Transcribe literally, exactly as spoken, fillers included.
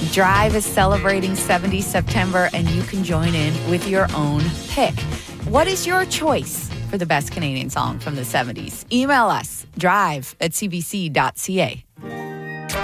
Drive is celebrating seventies September, and you can join in with your own pick. What is your choice for the best Canadian song from the seventies? Email us, drive at c b c dot c a.